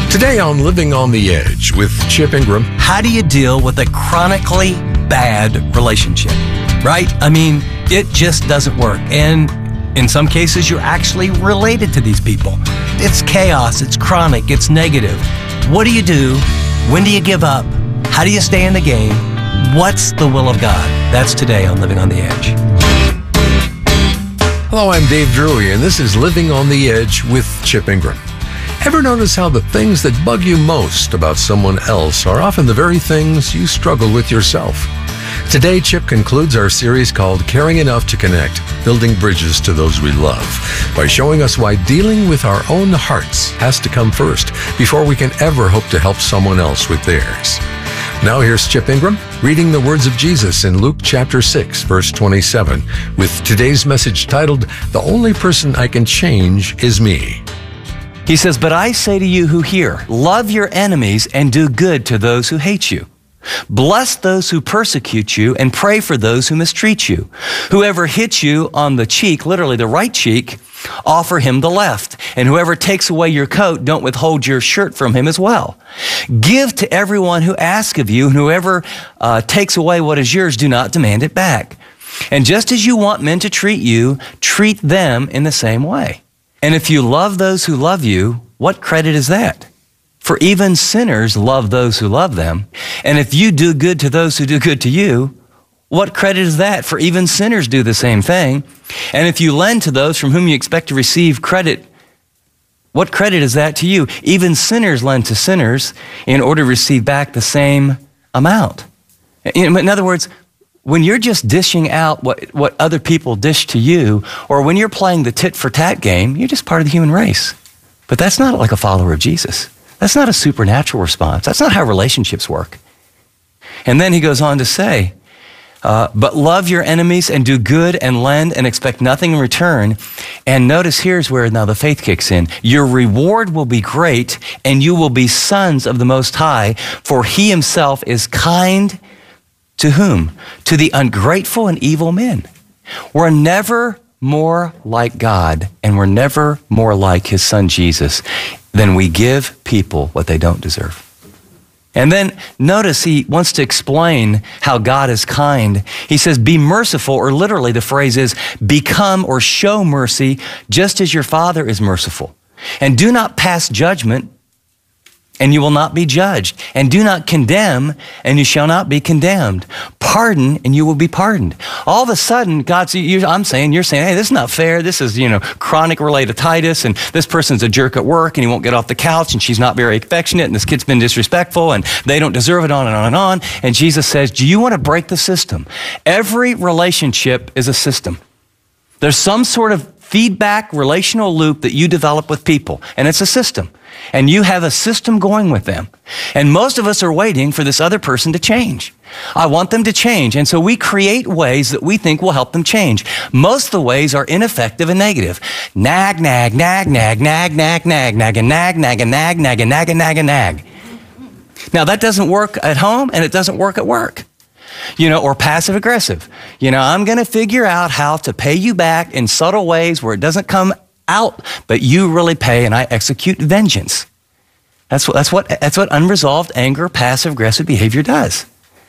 Today on Living on the Edge with Chip Ingram. How do you deal with a chronically bad relationship, right? I mean, it just doesn't work. And in some cases, you're actually related to these people. It's chaos, it's chronic, it's negative. What do you do? When do you give up? How do you stay in the game? What's the will of God? That's today on Living on the Edge. Hello, I'm Dave Drury, and this is Living on the Edge with Chip Ingram. Ever notice how the things that bug you most about someone else are often the very things you struggle with yourself? Today, Chip concludes our series called Caring Enough to Connect, Building Bridges to Those We Love, by showing us why dealing with our own hearts has to come first before we can ever hope to help someone else with theirs. Now here's Chip Ingram reading the words of Jesus in Luke chapter 6, verse 27, with today's message titled, The Only Person I Can Change Is Me. He says, "But I say to you who hear, love your enemies and do good to those who hate you. Bless those who persecute you and pray for those who mistreat you. Whoever hits you on the cheek, literally the right cheek, offer him the left. And whoever takes away your coat, don't withhold your shirt from him as well. Give to everyone who asks of you, and whoever takes away what is yours, do not demand it back. And just as you want men to treat you, treat them in the same way. And if you love those who love you, what credit is that? For even sinners love those who love them. And if you do good to those who do good to you, what credit is that? For even sinners do the same thing. And if you lend to those from whom you expect to receive credit, what credit is that to you? Even sinners lend to sinners in order to receive back the same amount." In other words, when you're just dishing out what other people dish to you, or when you're playing the tit-for-tat game, you're just part of the human race. But that's not like a follower of Jesus. That's not a supernatural response. That's not how relationships work. And then he goes on to say, but love your enemies and do good and lend and expect nothing in return. And notice here's where now the faith kicks in. Your reward will be great, and you will be sons of the Most High, for he himself is kind to whom? To the ungrateful and evil men. We're never more like God, and we're never more like his son Jesus than we give people what they don't deserve. And then notice he wants to explain how God is kind. He says, be merciful, or literally the phrase is, become or show mercy just as your Father is merciful. And do not pass judgment, and you will not be judged. And do not condemn, and you shall not be condemned. Pardon, and you will be pardoned. All of a sudden, you're saying, hey, this is not fair. This is, chronic relatitis, and this person's a jerk at work, and he won't get off the couch, and she's not very affectionate, and this kid's been disrespectful, and they don't deserve it, on and on and on. And Jesus says, do you want to break the system? Every relationship is a system. There's some sort of feedback relational loop that you develop with people, and it's a system. And you have a system going with them. And most of us are waiting for this other person to change. I want them to change. And so we create ways that we think will help them change. Most of the ways are ineffective and negative. Nag, nag, nag, nag, nag, nag, nag, nag, and nag, nag, and nag, nag, and nag, and nag, and nag. Now that doesn't work at home, and it doesn't work at work. Or passive aggressive. I'm going to figure out how to pay you back in subtle ways where it doesn't come out, but you really pay, and I execute vengeance. That's what unresolved anger, passive aggressive behavior does.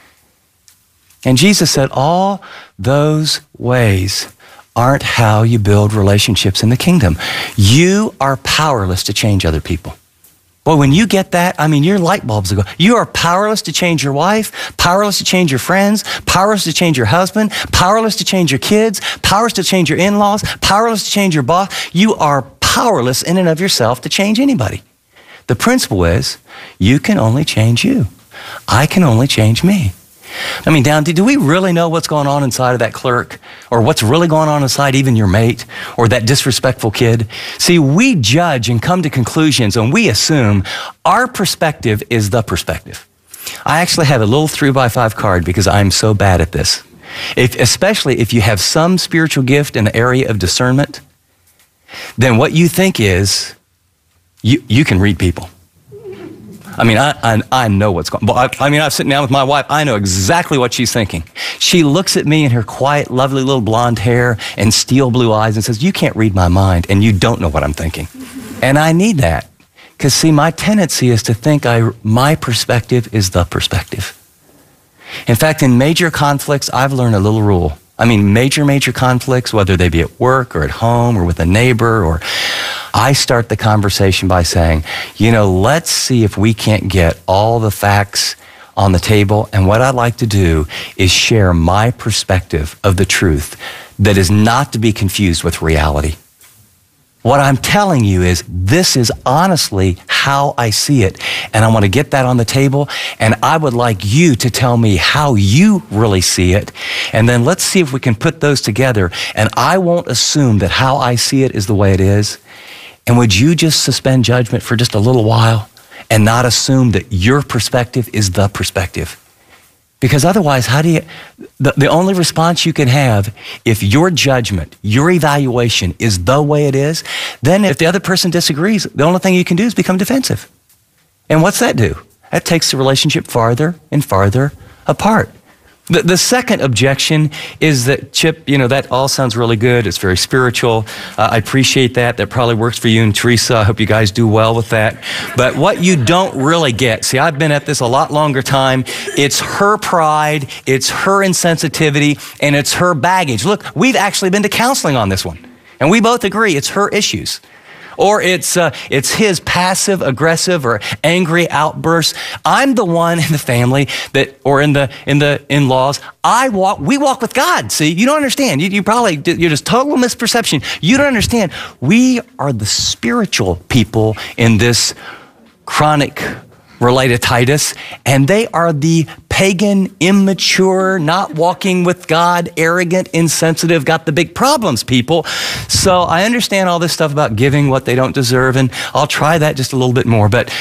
And Jesus said, all those ways aren't how you build relationships in the kingdom. You are powerless to change other people. Boy, when you get that, your light bulbs will go. You are powerless to change your wife, powerless to change your friends, powerless to change your husband, powerless to change your kids, powerless to change your in-laws, powerless to change your boss. You are powerless in and of yourself to change anybody. The principle is, you can only change you. I can only change me. Do we really know what's going on inside of that clerk, or what's really going on inside even your mate, or that disrespectful kid? See, we judge and come to conclusions, and we assume our perspective is the perspective. I actually have a little 3x5 card because I'm so bad at this. Especially if you have some spiritual gift in the area of discernment, then what you think is, you can read people. I know what's going on. I'm sitting down with my wife. I know exactly what she's thinking. She looks at me in her quiet, lovely little blonde hair and steel blue eyes and says, you can't read my mind, and you don't know what I'm thinking. And I need that. Because see, my tendency is to think my perspective is the perspective. In fact, in major conflicts, I've learned a little rule. I mean, major conflicts, whether they be at work or at home or with a neighbor, or I start the conversation by saying, let's see if we can't get all the facts on the table. And what I'd like to do is share my perspective of the truth that is not to be confused with reality. What I'm telling you is this is honestly how I see it. And I want to get that on the table. And I would like you to tell me how you really see it. And then let's see if we can put those together. And I won't assume that how I see it is the way it is. And would you just suspend judgment for just a little while and not assume that your perspective is the perspective? Because otherwise, the only response you can have if your judgment, your evaluation is the way it is, then if the other person disagrees, the only thing you can do is become defensive. And what's that do? That takes the relationship farther and farther apart. The second objection is that, Chip, that all sounds really good. It's very spiritual. I appreciate that. That probably works for you and Teresa. I hope you guys do well with that. But what you don't really get, see, I've been at this a lot longer time. It's her pride, it's her insensitivity, and it's her baggage. Look, we've actually been to counseling on this one. And we both agree it's her issues. Or it's his passive, aggressive, or angry outbursts. I'm the one in the family or in the in-laws. We walk with God. See, you don't understand. You're just total misperception. You don't understand. We are the spiritual people in this chronic relatitis, and they are the pagan, immature, not walking with God, arrogant, insensitive, got the big problems people. So I understand all this stuff about giving what they don't deserve, and I'll try that just a little bit more. But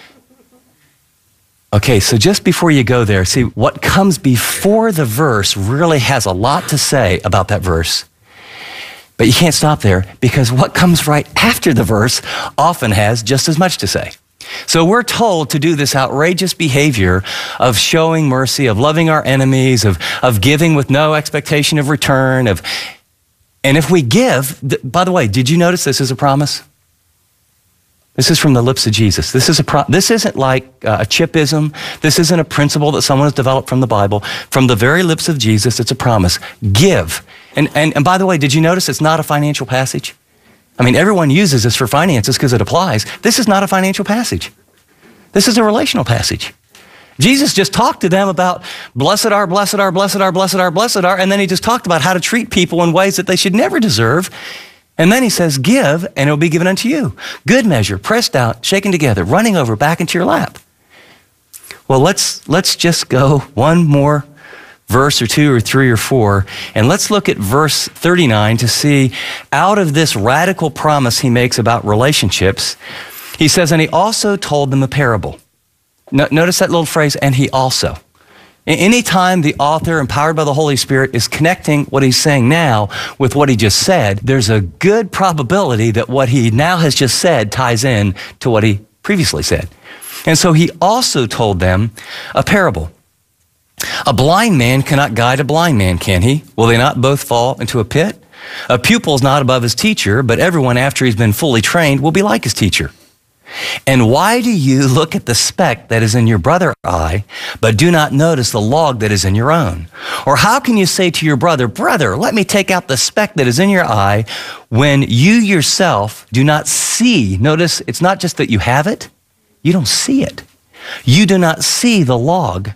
okay, so just before you go there, see, what comes before the verse really has a lot to say about that verse. But you can't stop there, because what comes right after the verse often has just as much to say. So we're told to do this outrageous behavior of showing mercy, of loving our enemies, of giving with no expectation of return. And if we give, by the way, did you notice this is a promise? This is from the lips of Jesus. This isn't like a chipism. This isn't a principle that someone has developed from the Bible. From the very lips of Jesus, it's a promise. Give. And by the way, did you notice it's not a financial passage? I mean, everyone uses this for finances because it applies. This is not a financial passage. This is a relational passage. Jesus just talked to them about blessed are, blessed are, blessed are, blessed are, blessed are, and then he just talked about how to treat people in ways that they should never deserve. And then he says, give, and it will be given unto you. Good measure, pressed out, shaken together, running over, back into your lap. Well, let's just go one more verse or two or three or four, and let's look at verse 39 to see out of this radical promise he makes about relationships. He says, and he also told them a parable. Notice that little phrase, and he also. Anytime the author, empowered by the Holy Spirit, is connecting what he's saying now with what he just said, there's a good probability that what he now has just said ties in to what he previously said. And so he also told them a parable. A blind man cannot guide a blind man, can he? Will they not both fall into a pit? A pupil is not above his teacher, but everyone after he's been fully trained will be like his teacher. And why do you look at the speck that is in your brother's eye, but do not notice the log that is in your own? Or how can you say to your brother, brother, let me take out the speck that is in your eye, when you yourself do not see? Notice, it's not just that you have it, you don't see it. You do not see the log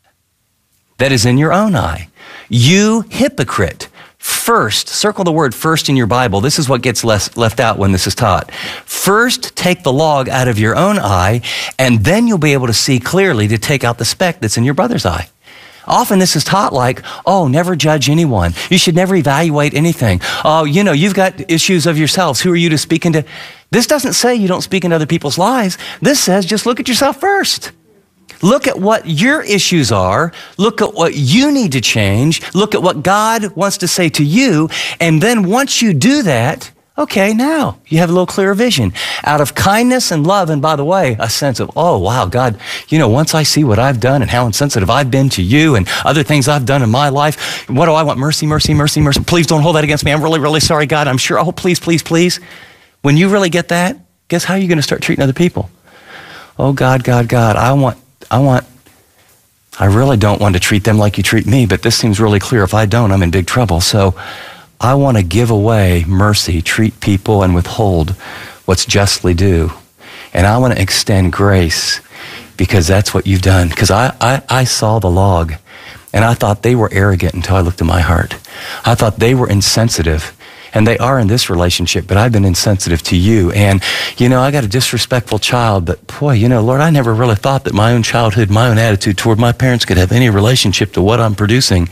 that is in your own eye. You hypocrite. First, circle the word first in your Bible. This is what gets left out when this is taught. First, take the log out of your own eye, and then you'll be able to see clearly to take out the speck that's in your brother's eye. Often this is taught like, oh, never judge anyone. You should never evaluate anything. Oh, you've got issues of yourselves. Who are you to speak into? This doesn't say you don't speak into other people's lives. This says just look at yourself first. Look at what your issues are. Look at what you need to change. Look at what God wants to say to you. And then once you do that, okay, now you have a little clearer vision. Out of kindness and love, and by the way, a sense of, oh, wow, God, once I see what I've done and how insensitive I've been to you and other things I've done in my life, what do I want? Mercy, mercy, mercy, mercy. Please don't hold that against me. I'm really, really sorry, God. I'm sure. Oh, please, please, please. When you really get that, guess how you're going to start treating other people? oh God, I really don't want to treat them like you treat me, but this seems really clear. If I don't, I'm in big trouble. So I want to give away mercy, treat people, and withhold what's justly due. And I want to extend grace because that's what you've done. Because I saw the log, and I thought they were arrogant until I looked at my heart. I thought they were insensitive. And they are in this relationship, but I've been insensitive to you. And, I got a disrespectful child, but boy, Lord, I never really thought that my own childhood, my own attitude toward my parents could have any relationship to what I'm producing.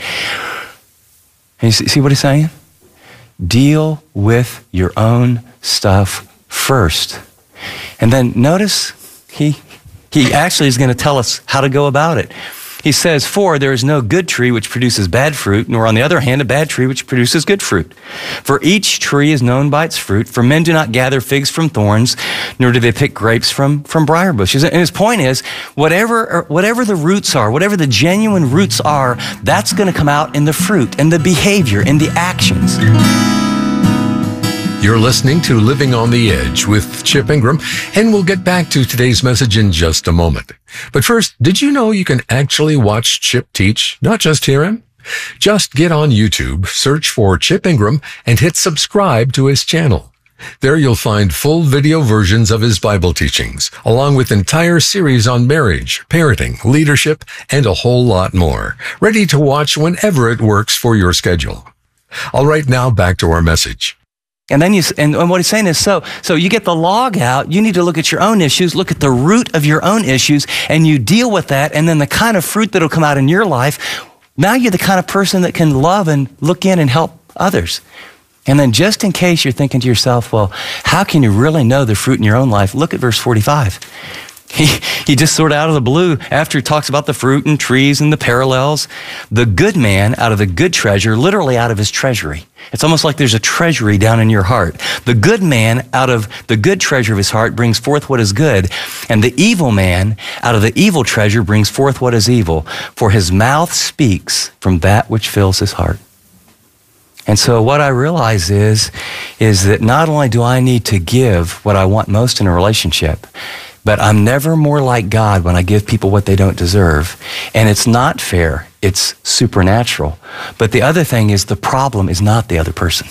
And you see what he's saying? Deal with your own stuff first. And then notice he actually is going to tell us how to go about it. He says, for there is no good tree which produces bad fruit, nor on the other hand a bad tree which produces good fruit. For each tree is known by its fruit, for men do not gather figs from thorns, nor do they pick grapes from briar bushes. And his point is, whatever the roots are, whatever the genuine roots are, that's going to come out in the fruit, and the behavior, and the actions. You're listening to Living on the Edge with Chip Ingram, and we'll get back to today's message in just a moment. But first, did you know you can actually watch Chip teach, not just hear him? Just get on YouTube, search for Chip Ingram, and hit subscribe to his channel. There you'll find full video versions of his Bible teachings, along with entire series on marriage, parenting, leadership, and a whole lot more, ready to watch whenever it works for your schedule. All right, now back to our message. And then and what he's saying is, so you get the log out, you need to look at your own issues, look at the root of your own issues, and you deal with that, and then the kind of fruit that'll come out in your life, now you're the kind of person that can love and look in and help others. And then just in case you're thinking to yourself, well, how can you really know the fruit in your own life? Look at verse 45. He just sort of out of the blue, after he talks about the fruit and trees and the parallels, the good man out of the good treasure, literally out of his treasury. It's almost like there's a treasury down in your heart. The good man out of the good treasure of his heart brings forth what is good, and the evil man out of the evil treasure brings forth what is evil, for his mouth speaks from that which fills his heart. And so what I realize is that not only do I need to give what I want most in a relationship, but I'm never more like God when I give people what they don't deserve. And it's not fair. It's supernatural. But the other thing is the problem is not the other person.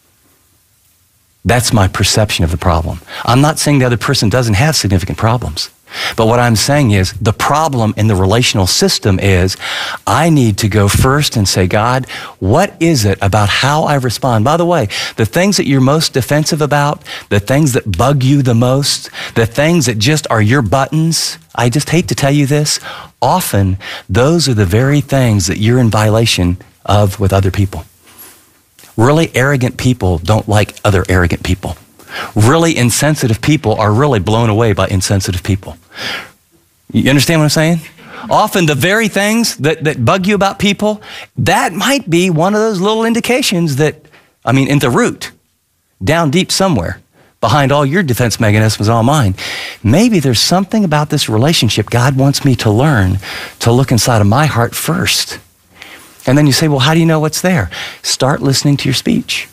That's my perception of the problem. I'm not saying the other person doesn't have significant problems. But what I'm saying is the problem in the relational system is I need to go first and say, God, what is it about how I respond? By the way, the things that you're most defensive about, the things that bug you the most, the things that just are your buttons, I just hate to tell you this, often those are the very things that you're in violation of with other people. Really arrogant people don't like other arrogant people. Really insensitive people are really blown away by insensitive people. You understand what I'm saying? Often the very things that bug you about people, that might be one of those little indications that, in the root, down deep somewhere, behind all your defense mechanisms and all mine, maybe there's something about this relationship God wants me to learn to look inside of my heart first. And then you say, well, how do you know what's there? Start listening to your speech.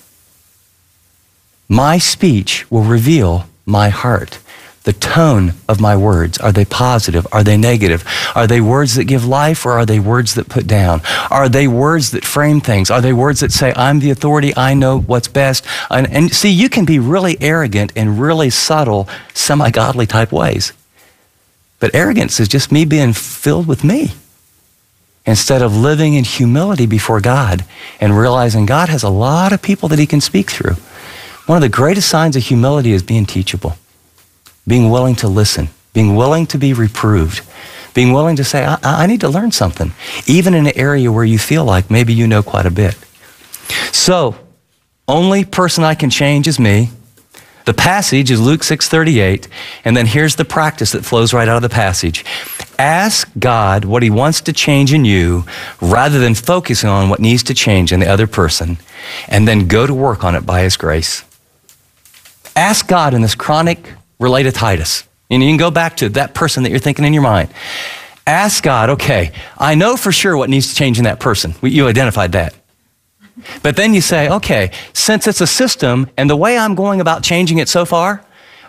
My speech will reveal my heart. The tone of my words. Are they positive? Are they negative? Are they words that give life, or are they words that put down? Are they words that frame things? Are they words that say, I'm the authority, I know what's best? And see, you can be really arrogant in really subtle, semi-godly type ways. But arrogance is just me being filled with me, instead of living in humility before God and realizing God has a lot of people that he can speak through. One of the greatest signs of humility is being teachable, being willing to listen, being willing to be reproved, being willing to say, I need to learn something, even in an area where you feel like maybe you know quite a bit. So, only person I can change is me. The passage is Luke 6:38, and then here's the practice that flows right out of the passage. Ask God what he wants to change in you rather than focusing on what needs to change in the other person, and then go to work on it by his grace. Ask God in this chronic relatitis. And you can go back to that person that you're thinking in your mind. Ask God, okay, I know for sure what needs to change in that person. You identified that. But then you say, okay, since it's a system and the way I'm going about changing it so far,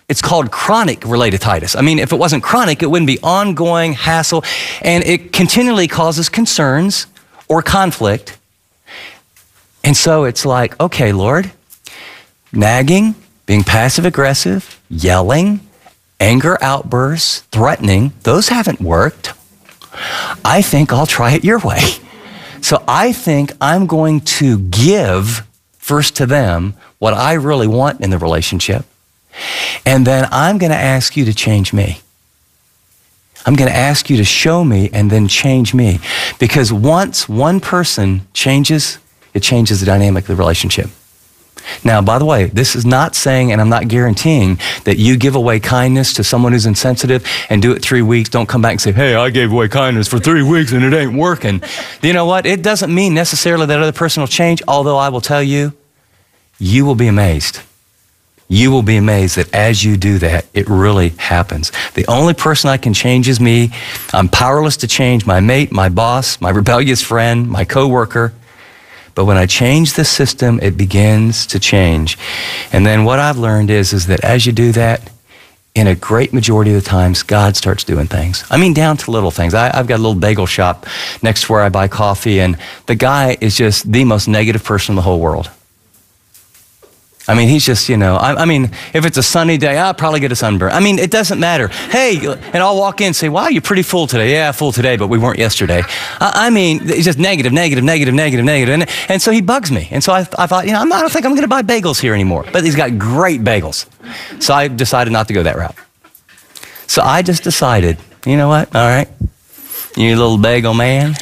It's called chronic relatiditis. I mean, if it wasn't chronic, it wouldn't be ongoing hassle, and it continually causes concerns or conflict. And so it's like, okay, Lord, nagging, being passive aggressive, yelling, anger outbursts, threatening, those haven't worked. I think I'll try it your way. So I think I'm going to give first to them what I really want in the relationship. And then I'm going to ask you to change me. I'm going to ask you to show me and then change me. Because once one person changes, it changes the dynamic of the relationship. Now, by the way, this is not saying, and I'm not guaranteeing, that you give away kindness to someone who's insensitive and do it 3 weeks. Don't come back and say, hey, I gave away kindness for 3 weeks and it ain't working. You know what? It doesn't mean necessarily that other person will change, although I will tell you, you will be amazed. You will be amazed that as you do that, it really happens. The only person I can change is me. I'm powerless to change my mate, my boss, my rebellious friend, my coworker. But when I change the system, it begins to change. And then what I've learned is that as you do that, in a great majority of the times, God starts doing things. I mean, down to little things. I've got a little bagel shop next to where I buy coffee, and the guy is just the most negative person in the whole world. I mean, he's just, I mean, if it's a sunny day, I'll probably get a sunburn. I mean, it doesn't matter. Hey, and I'll walk in and say, wow, you're pretty full today. Yeah, full today, but we weren't yesterday. I mean, it's just negative. And so he bugs me. And so I thought, I don't think I'm going to buy bagels here anymore. But he's got great bagels. So I decided not to go that route. So I just decided, you know what? All right, you little bagel man.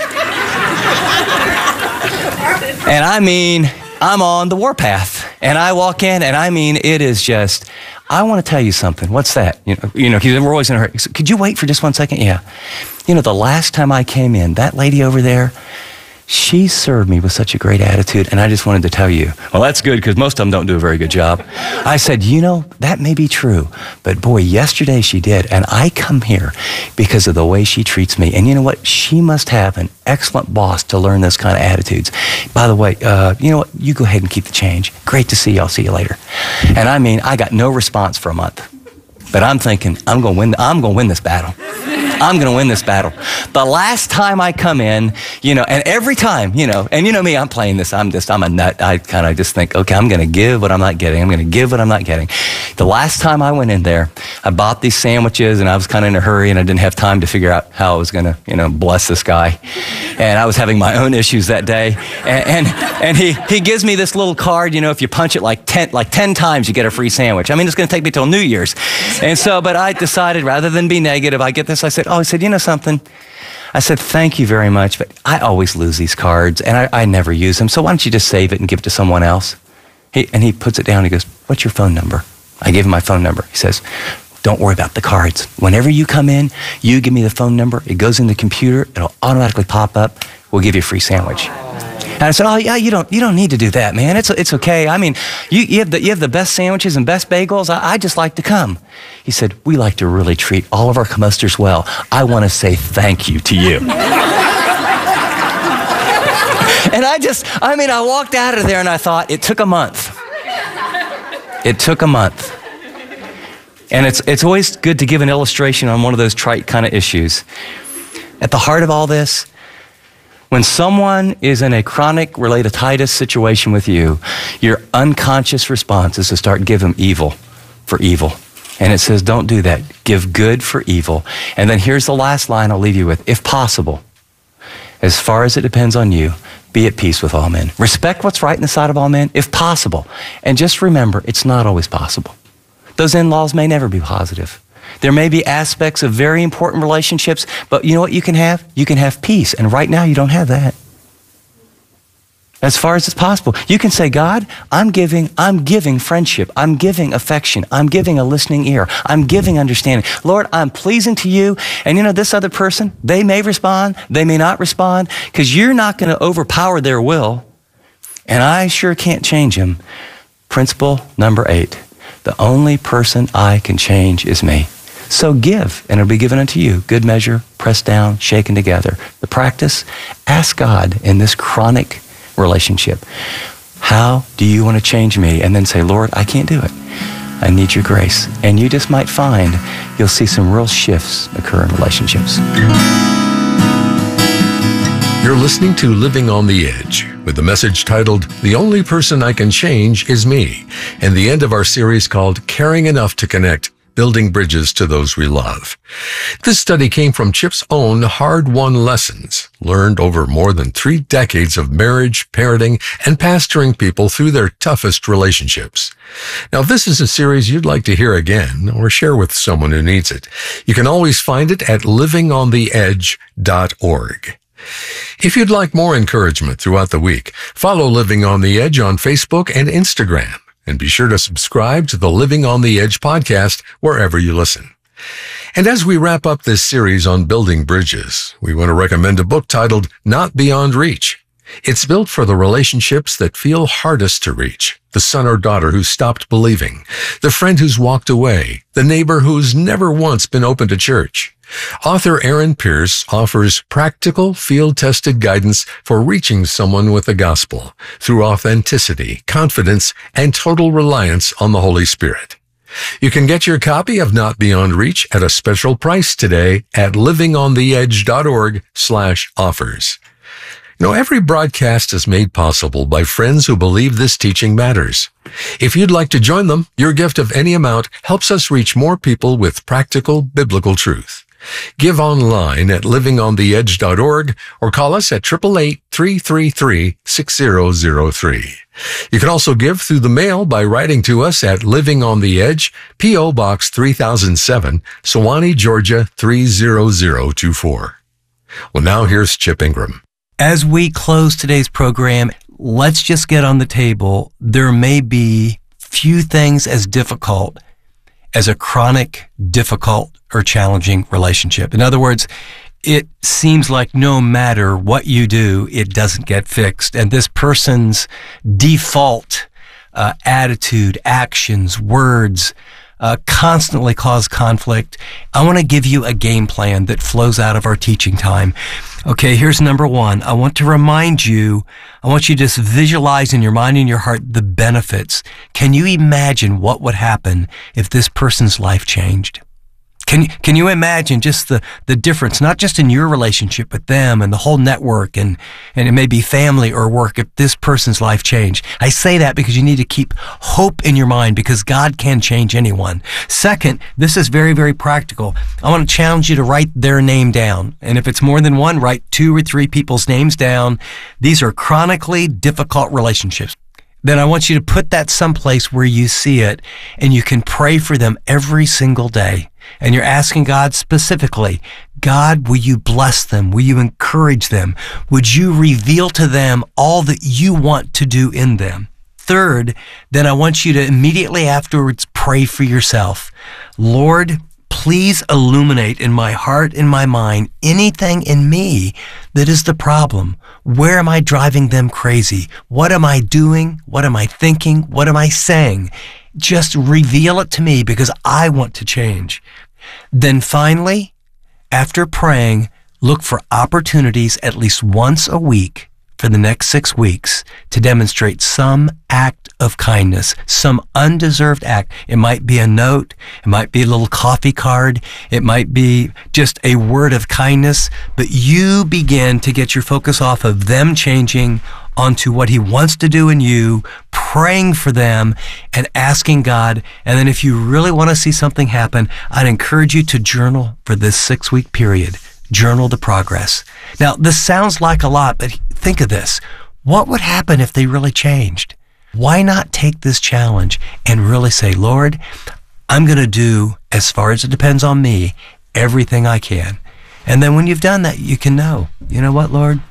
And I mean, I'm on the warpath. And I walk in, and I mean, it is just, I want to tell you something. What's that? We're always in a hurry. So, could you wait for just 1 second? Yeah. The last time I came in, that lady over there, she served me with such a great attitude, and I just wanted to tell you, well, that's good, because most of them don't do a very good job. I said, that may be true, but boy, yesterday she did, and I come here because of the way she treats me. And you know what? She must have an excellent boss to learn those kind of attitudes. By the way, you know what? You go ahead and keep the change. Great to see you. I'll see you later. And I mean, I got no response for a month, but I'm thinking, I'm going to win this battle. I'm going to win this battle. The last time I come in, and every time, and me, I'm playing this. I'm a nut. I kind of just think, okay, I'm going to give what I'm not getting. I'm going to give what I'm not getting. The last time I went in there, I bought these sandwiches, and I was kind of in a hurry, and I didn't have time to figure out how I was going to, bless this guy. And I was having my own issues that day. And he gives me this little card, if you punch it like 10 times, you get a free sandwich. I mean, it's going to take me till New Year's. And so, but I decided rather than be negative, I get this. I said, you know something? I said, thank you very much, but I always lose these cards, and I never use them, so why don't you just save it and give it to someone else? He puts it down. He goes, what's your phone number? I gave him my phone number. He says, don't worry about the cards. Whenever you come in, you give me the phone number. It goes in the computer. It'll automatically pop up. We'll give you a free sandwich. And I said, oh, yeah, you don't need to do that, man. It's okay. I mean, you have the best sandwiches and best bagels. I just like to come. He said, we like to really treat all of our customers well. I want to say thank you to you. And I walked out of there and I thought, it took a month. It took a month. And it's always good to give an illustration on one of those trite kind of issues. At the heart of all this, when someone is in a chronic relatiditis situation with you, your unconscious response is to start giving evil for evil. And it says, don't do that. Give good for evil. And then here's the last line I'll leave you with. If possible, as far as it depends on you, be at peace with all men. Respect what's right in the sight of all men, if possible. And just remember, it's not always possible. Those in-laws may never be positive. There may be aspects of very important relationships, but you know what you can have? You can have peace. And right now, you don't have that. As far as it's possible. You can say, God, I'm giving friendship. I'm giving affection. I'm giving a listening ear. I'm giving understanding. Lord, I'm pleasing to you. And this other person, they may respond. They may not respond because you're not going to overpower their will. And I sure can't change them. Principle number 8. The only person I can change is me. So give, and it'll be given unto you. Good measure, pressed down, shaken together. The practice, ask God in this chronic relationship, how do you want to change me? And then say, Lord, I can't do it. I need your grace. And you just might find you'll see some real shifts occur in relationships. You're listening to Living on the Edge with the message titled, The Only Person I Can Change Is Me, and the end of our series called Caring Enough to Connect, Building Bridges to Those We Love. This study came from Chip's own hard-won lessons, learned over more than 3 decades of marriage, parenting, and pastoring people through their toughest relationships. Now, if this is a series you'd like to hear again or share with someone who needs it, you can always find it at livingontheedge.org. If you'd like more encouragement throughout the week, follow Living on the Edge on Facebook and Instagram, and be sure to subscribe to the Living on the Edge podcast wherever you listen. And as we wrap up this series on building bridges, we want to recommend a book titled Not Beyond Reach. It's built for the relationships that feel hardest to reach. The son or daughter who stopped believing, the friend who's walked away, the neighbor who's never once been open to church. Author Aaron Pierce offers practical, field-tested guidance for reaching someone with the gospel through authenticity, confidence, and total reliance on the Holy Spirit. You can get your copy of Not Beyond Reach at a special price today at livingontheedge.org/offers. Every broadcast is made possible by friends who believe this teaching matters. If you'd like to join them, your gift of any amount helps us reach more people with practical biblical truth. Give online at livingontheedge.org or call us at 888-333-6003. You can also give through the mail by writing to us at Living on the Edge, P.O. Box 3007, Sewanee, Georgia 30024. Well, now here's Chip Ingram. As we close today's program, let's just get on the table. There may be few things as difficult as a chronic, difficult, or challenging relationship. In other words, it seems like no matter what you do, it doesn't get fixed. And this person's default attitude, actions, words, constantly cause conflict. I want to give you a game plan that flows out of our teaching time. Okay, here's number 1. I want you to just visualize in your mind and your heart the benefits. Can you imagine what would happen if this person's life changed? Can you imagine just the difference, not just in your relationship with them and the whole network and it may be family or work, if this person's life changed? I say that because you need to keep hope in your mind because God can change anyone. Second, this is very, very practical. I want to challenge you to write their name down. And if it's more than one, write 2 or 3 people's names down. These are chronically difficult relationships. Then I want you to put that someplace where you see it and you can pray for them every single day. And you're asking God specifically, God, will you bless them? Will you encourage them? Would you reveal to them all that you want to do in them? Third, then I want you to immediately afterwards pray for yourself. Lord, please illuminate in my heart, in my mind, anything in me that is the problem. Where am I driving them crazy? What am I doing? What am I thinking? What am I saying? Just reveal it to me because I want to change. Then finally, after praying, look for opportunities at least once a week for the next 6 weeks to demonstrate some act of kindness, some undeserved act. It might be a note. It might be a little coffee card. It might be just a word of kindness, but you begin to get your focus off of them changing onto what He wants to do in you, praying for them and asking God. And then if you really want to see something happen, I'd encourage you to journal for this 6-week period. Journal the progress. Now, this sounds like a lot, but think of this. What would happen if they really changed? Why not take this challenge and really say, Lord, I'm going to do, as far as it depends on me, everything I can. And then when you've done that, you can know, you know what, Lord?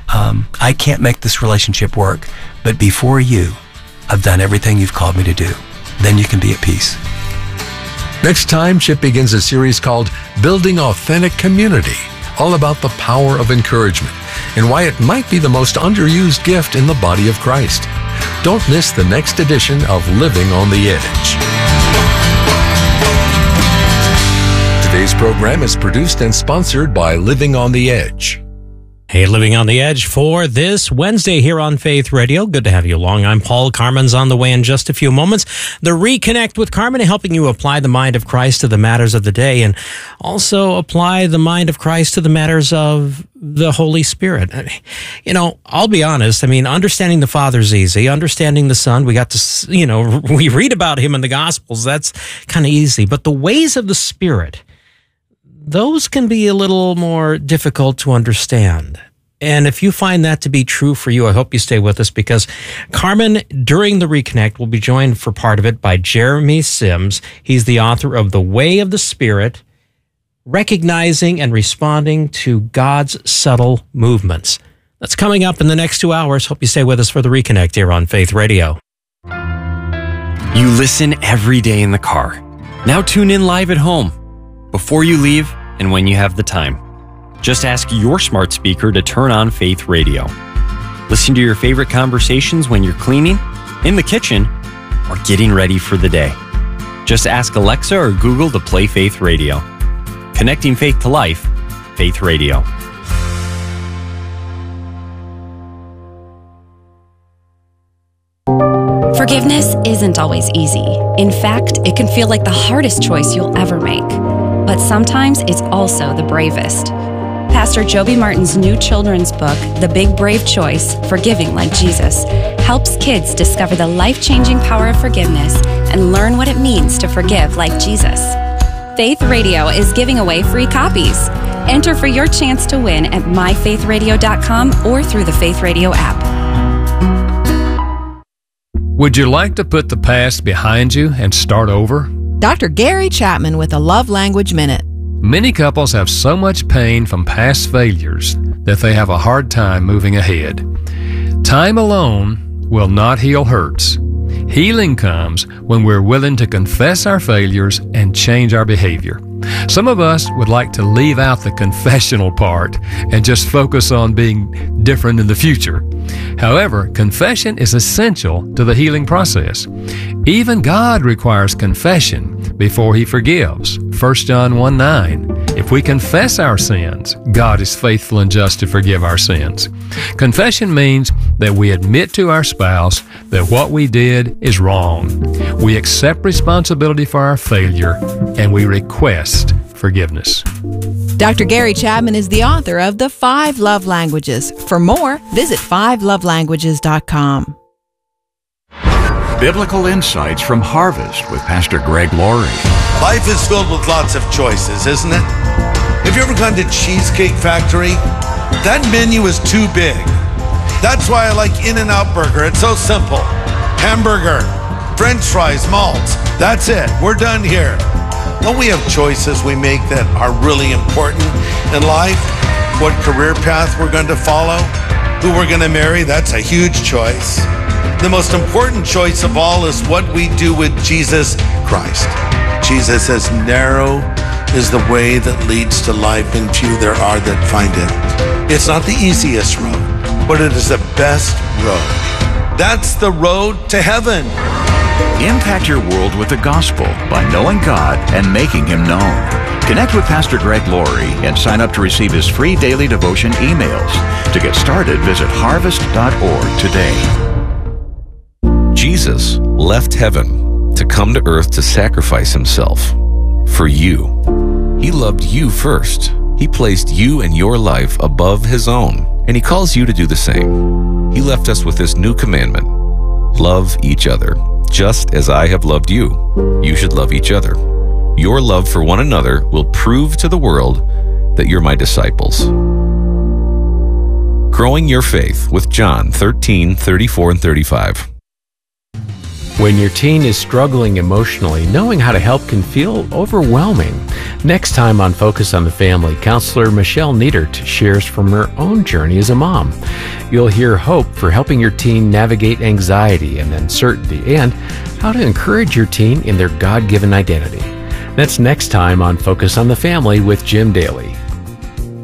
I can't make this relationship work, but before you, I've done everything you've called me to do. Then you can be at peace. Next time, Chip begins a series called Building Authentic Community, all about the power of encouragement and why it might be the most underused gift in the body of Christ. Don't miss the next edition of Living on the Edge. Today's program is produced and sponsored by Living on the Edge. Hey, Living on the Edge for this Wednesday here on Faith Radio. Good to have you along. I'm Paul. Carmen's on the way in just a few moments. The Reconnect with Carmen, helping you apply the mind of Christ to the matters of the day and also apply the mind of Christ to the matters of the Holy Spirit. You know, I'll be honest. I mean, understanding the Father's easy. Understanding the Son, we got to, we read about him in the Gospels. That's kind of easy. But the ways of the Spirit, those can be a little more difficult to understand. And if you find that to be true for you, I hope you stay with us, because Carmen, during the Reconnect, will be joined for part of it by Jeremy Sims. He's the author of The Way of the Spirit, Recognizing and Responding to God's Subtle Movements. That's coming up in the next 2 hours. Hope you stay with us for the Reconnect here on Faith Radio. You listen every day in the car. Now tune in live at home, before you leave and when you have the time. Just ask your smart speaker to turn on Faith Radio. Listen to your favorite conversations when you're cleaning, in the kitchen, or getting ready for the day. Just ask Alexa or Google to play Faith Radio. Connecting faith to life, Faith Radio. Forgiveness isn't always easy. In fact, it can feel like the hardest choice you'll ever make. But sometimes it's also the bravest. Pastor Joby Martin's new children's book, The Big Brave Choice, Forgiving Like Jesus, helps kids discover the life-changing power of forgiveness and learn what it means to forgive like Jesus. Faith Radio is giving away free copies. Enter for your chance to win at myfaithradio.com or through the Faith Radio app. Would you like to put the past behind you and start over? Dr. Gary Chapman with a Love Language Minute. Many couples have so much pain from past failures that they have a hard time moving ahead. Time alone will not heal hurts. Healing comes when we're willing to confess our failures and change our behavior. Some of us would like to leave out the confessional part and just focus on being different in the future. However, confession is essential to the healing process. Even God requires confession before He forgives. 1 John 1:9. If we confess our sins, God is faithful and just to forgive our sins. Confession means that we admit to our spouse that what we did is wrong. We accept responsibility for our failure, and we request forgiveness. Dr. Gary Chapman is the author of The 5 Love Languages. For more, visit 5lovelanguages.com. Biblical insights from Harvest with Pastor Greg Laurie. Life is filled with lots of choices, isn't it? Have you ever gone to Cheesecake Factory? That menu is too big. That's why I like In-N-Out Burger. It's so simple. Hamburger, French fries, malts. That's it. We're done here. Don't we have choices we make that are really important in life? What career path we're going to follow? Who we're going to marry? That's a huge choice. The most important choice of all is what we do with Jesus Christ. Jesus says, narrow is the way that leads to life, and few there are that find it. It's not the easiest road, but it is the best road. That's the road to heaven. Impact your world with the gospel by knowing God and making Him known. Connect with Pastor Greg Laurie and sign up to receive his free daily devotion emails. To get started, visit harvest.org today. Jesus left heaven to come to earth to sacrifice Himself for you. He loved you first. He placed you and your life above His own, and He calls you to do the same. He left us with this new commandment: love each other. Just as I have loved you, you should love each other. Your love for one another will prove to the world that you're my disciples. Growing Your Faith with John 13:34 and 35. When your teen is struggling emotionally, knowing how to help can feel overwhelming. Next time on Focus on the Family, counselor Michelle Niedert shares from her own journey as a mom. You'll hear hope for helping your teen navigate anxiety and uncertainty, and how to encourage your teen in their God-given identity. That's next time on Focus on the Family with Jim Daly.